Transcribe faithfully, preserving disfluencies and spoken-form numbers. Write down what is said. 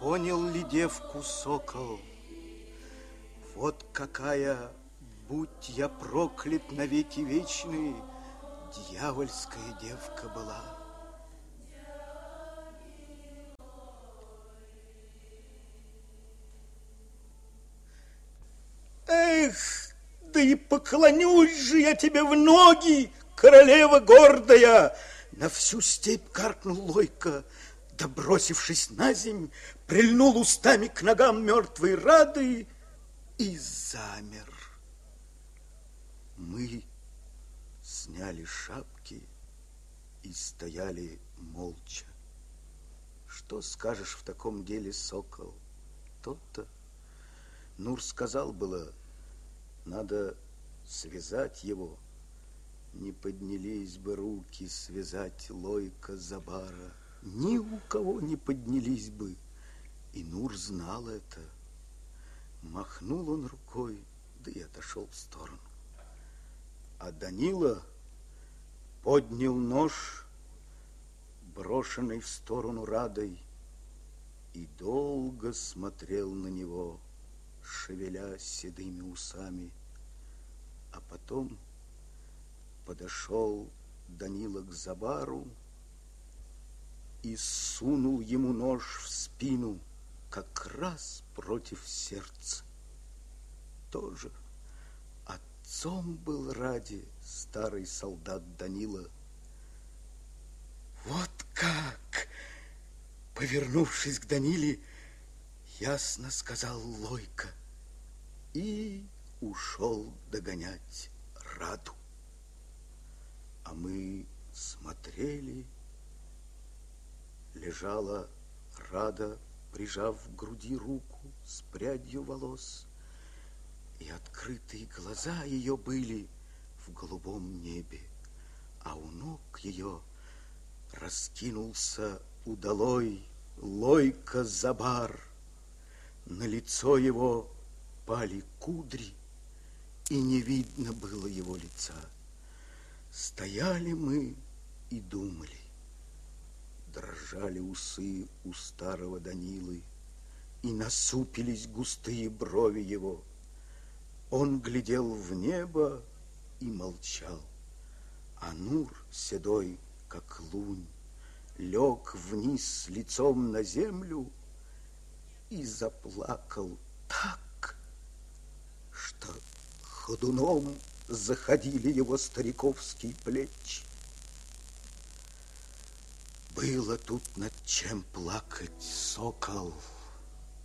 Понял ли девку сокол? Вот какая, будь я проклят навеки вечные, дьявольская девка была. Эх, да и поклонюсь же я тебе в ноги, королева гордая! На всю степь каркнул Лойко, да, бросившись на земь, прильнул устами к ногам мертвой Рады и замер. Мы сняли шапки и стояли молча. Что скажешь в таком деле, сокол? То-то. Нур сказал было, надо связать его. Не поднялись бы руки связать Лойко Забара. Ни у кого не поднялись бы. И Нур знал это. Махнул он рукой, да и отошел в сторону. А Данила поднял нож, брошенный в сторону Радой, и долго смотрел на него, шевеля седыми усами. А потом подошел Данила к Забару и сунул ему нож в спину, как раз против сердца. Тоже отцом был Раде старый солдат Данила. Вот как, повернувшись к Даниле, ясно сказал Лойко и ушел догонять Раду. А мы смотрели, лежала Рада, прижав к груди руку с прядью волос, и открытые глаза ее были в голубом небе, а у ног ее раскинулся удалой Лойко Забар. На лицо его пали кудри, и не видно было его лица. Стояли мы и думали. Дрожали усы у старого Данилы, и насупились густые брови его. Он глядел в небо и молчал, а Нур, седой, как лунь, лег вниз лицом на землю и заплакал так, что ходуном заходили его стариковские плечи. Было тут над чем плакать, сокол.